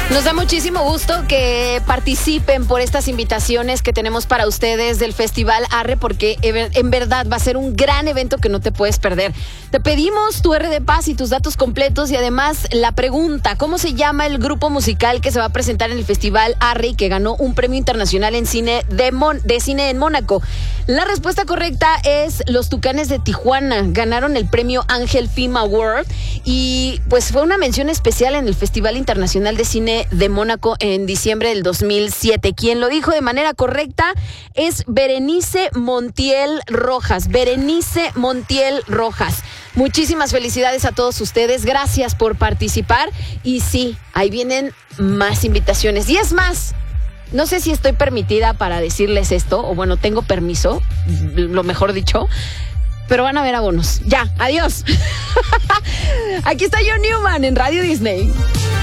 Nos da muchísimo gusto que participen por estas invitaciones que tenemos para ustedes del Festival Arre, porque en verdad va a ser un gran evento que no te puedes perder. Te pedimos tu R de Paz y tus datos completos y además la pregunta: ¿cómo se llama el grupo musical que se va a presentar en el Festival Arre y que ganó un premio internacional en cine de cine en Mónaco? La respuesta correcta es Los Tucanes de Tijuana. Ganaron el premio Ángel Film Award y pues fue una mención especial en el Festival Internacional de Cine de Mónaco en diciembre del 2007. Quien lo dijo de manera correcta es Berenice Montiel Rojas. Berenice Montiel Rojas. Muchísimas felicidades a todos ustedes. Gracias por participar. Y sí, ahí vienen más invitaciones. Y es más, no sé si estoy permitida para decirles esto, o bueno, tengo permiso, lo mejor dicho, pero van a haber abonos. Ya, adiós. Aquí está John Newman en Radio Disney.